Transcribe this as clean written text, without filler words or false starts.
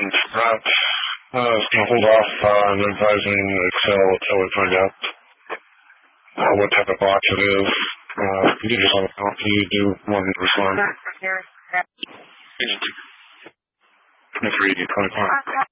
Perhaps it's going to hold off on advising Excel until we find out what type of box it is. You just want to do one respond. 23, 25.